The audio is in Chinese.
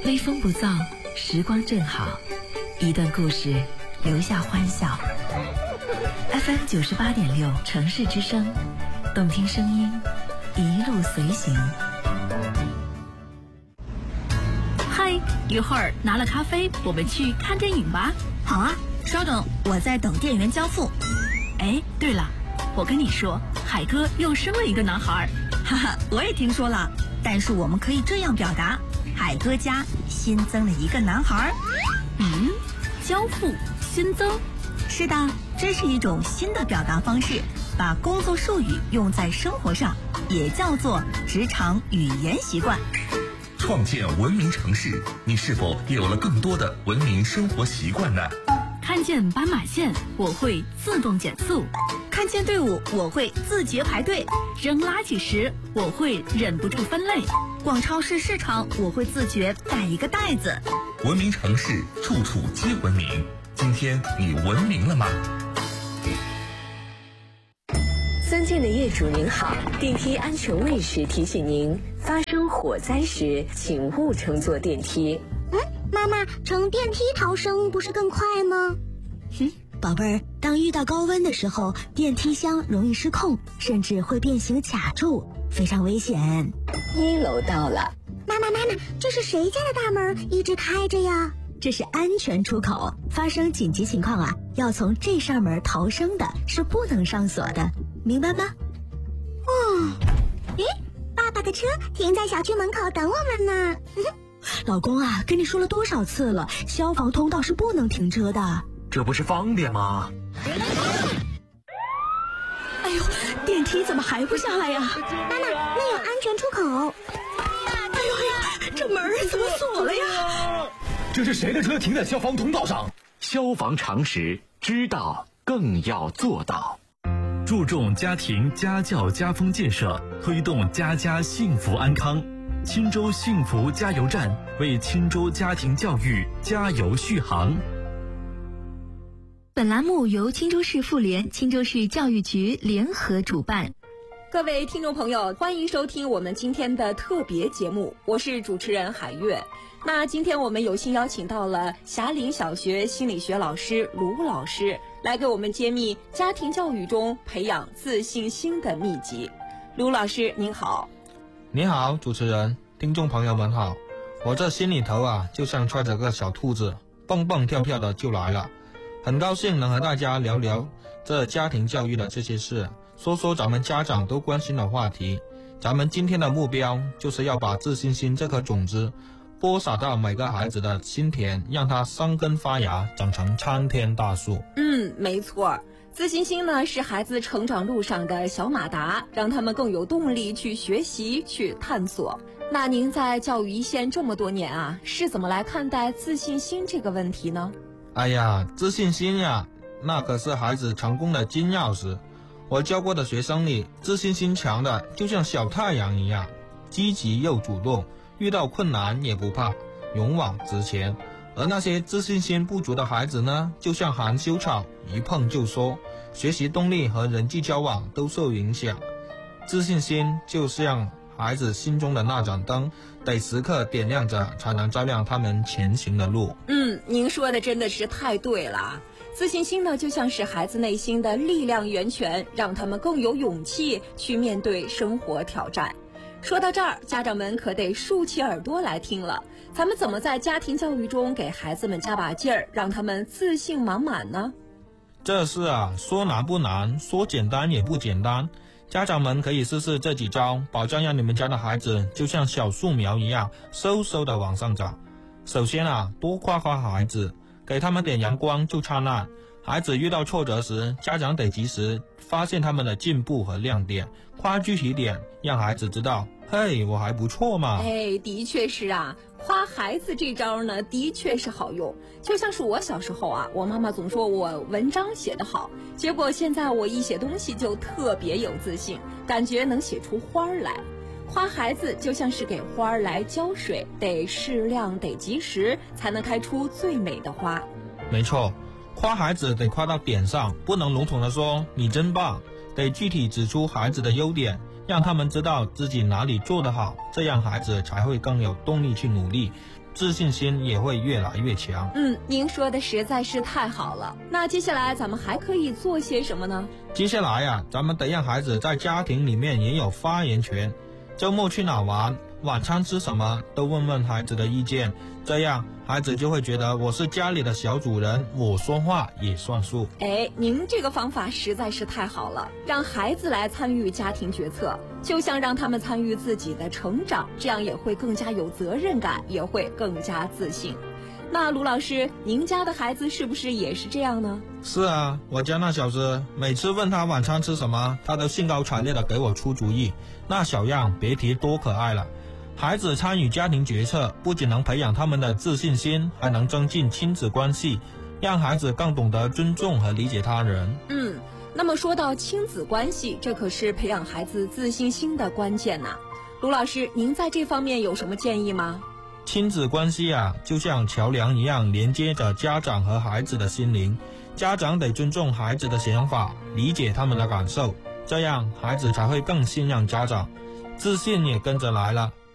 微风不燥，时光正好，一段故事，留下欢笑。FM 98.6城市之声，动听声音，一路随行。 嗨，一会儿拿了咖啡，我们去看电影吧。 好啊，稍等，我在等店员交付。 哎，对了，我跟你说，海哥又生了一个男孩。 哈哈，我也听说了，但是我们可以这样表达：海哥家新增了一个男孩。 交付新增。 是的，这是一种新的表达方式，把工作术语用在生活上，也叫做职场语言习惯。 创建文明城市，你是否有了更多的文明生活习惯呢？ 看见斑马线，我会自动减速； 看见队伍，我会自觉排队； 扔垃圾时，我会忍不住分类； 逛超市市场，我会自觉带一个袋子。 文明城市，处处皆文明。今天你文明了吗？ 尊敬的业主您好，电梯安全卫士提醒您，发生火灾时请勿乘坐电梯。 妈妈，乘电梯逃生不是更快吗？ 宝贝儿，当遇到高温的时候，电梯箱容易失控，甚至会变形卡住，非常危险。 1楼到了。 妈妈，这是谁家的大门一直开着呀？ 这是安全出口，发生紧急情况啊，要从这扇门逃生的，是不能上锁的，明白吗？ 爸爸的车停在小区门口等我们呢。 老公啊，跟你说了多少次了，消防通道是不能停车的。 这不是方便吗？ 哎呦，电梯怎么还不下来呀？ 妈妈，那有安全出口。 哎呦，这门怎么锁了呀？ 这是谁的车停在消防通道上？消防常识，知道更要做到。 注重家庭家教家风建设，推动家家幸福安康。钦州幸福加油站为钦州家庭教育加油续航。 本栏目由钦州市妇联、钦州市教育局联合主办。 各位听众朋友，欢迎收听我们今天的特别节目，我是主持人海月。那今天我们有幸邀请到了霞林小学心理学老师卢老师，来给我们揭秘家庭教育中培养自信心的秘籍。卢老师您好。 你好，主持人，听众朋友们好。我这心里头啊，就像揣着个小兔子，蹦蹦跳跳的就来了。很高兴能和大家聊聊这家庭教育的这些事，说说咱们家长都关心的话题。咱们今天的目标就是要把自信心这颗种子播撒到每个孩子的心田，让它生根发芽，长成参天大树。 没错。自信心呢，是孩子成长路上的小马达，让他们更有动力去学习、去探索。那您在教育一线这么多年啊，是怎么来看待自信心这个问题呢？ 哎呀，自信心呀，那可是孩子成功的金钥匙。我教过的学生里，自信心强的就像小太阳一样，积极又主动，遇到困难也不怕，勇往直前。而那些自信心不足的孩子呢，就像含羞草，一碰就缩，学习动力和人际交往都受影响。自信心就像孩子心中的那盏灯，得时刻点亮着，才能照亮他们前行的路。 您说的真的是太对了。自信心呢，就像是孩子内心的力量源泉，让他们更有勇气去面对生活挑战。说到这儿，家长们可得竖起耳朵来听了。咱们怎么在家庭教育中给孩子们加把劲儿，让他们自信满满呢？ 这事啊，说难不难，说简单也不简单。家长们可以试试这几招，保证让你们家的孩子就像小树苗一样，嗖嗖的往上长。首先啊，多夸夸孩子，给他们点阳光就灿烂。孩子遇到挫折时，家长得及时发现他们的进步和亮点，夸具体点，让孩子知道，嘿，我还不错嘛。 的确是啊，夸孩子这招呢，的确是好用。就像是我小时候啊，我妈妈总说我文章写得好，结果现在我一写东西就特别有自信，感觉能写出花儿来。夸孩子就像是给花儿来浇水，得适量，得及时，才能开出最美的花。 没错，夸孩子得夸到点上，不能笼统的说你真棒，得具体指出孩子的优点， 让他们知道自己哪里做得好，这样孩子才会更有动力去努力，自信心也会越来越强。 您说的实在是太好了。那接下来咱们还可以做些什么呢？ 接下来啊，咱们得让孩子在家庭里面也有发言权，周末去哪玩，晚餐吃什么，都问问孩子的意见，这样孩子就会觉得我是家里的小主人，我说话也算数。 您这个方法实在是太好了，让孩子来参与家庭决策，就像让他们参与自己的成长，这样也会更加有责任感，也会更加自信。那卢老师，您家的孩子是不是也是这样呢？ 是啊，我家那小子每次问他晚餐吃什么，他都兴高采烈地给我出主意，那小样别提多可爱了。孩子参与家庭决策，不仅能培养他们的自信心，还能增进亲子关系，让孩子更懂得尊重和理解他人。 那么说到亲子关系，这可是培养孩子自信心的关键呐。卢老师，您在这方面有什么建议吗？ 亲子关系啊，就像桥梁一样，连接着家长和孩子的心灵。家长得尊重孩子的想法，理解他们的感受，这样孩子才会更信任家长，自信也跟着来了。